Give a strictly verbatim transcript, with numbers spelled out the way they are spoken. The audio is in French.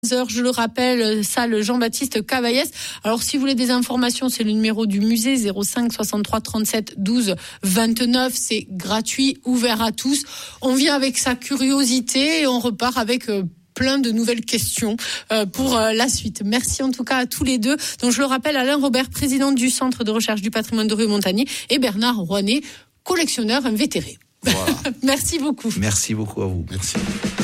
heures, je le rappelle, salle Jean-Baptiste Cavaillès. Alors, si vous voulez des informations, c'est le numéro du musée, zéro cinq soixante-trois trente-sept douze vingt-neuf. C'est gratuit, ouvert à tous. On vient avec sa curiosité et on repart avec euh, plein de nouvelles questions euh, pour euh, la suite. Merci en tout cas à tous les deux. Donc, je le rappelle, Alain Robert, président du Centre de recherche du patrimoine de Rieux-Montagny, et Bernard Rouanet, collectionneur invétéré. Voilà. Merci beaucoup. Merci beaucoup à vous. Merci.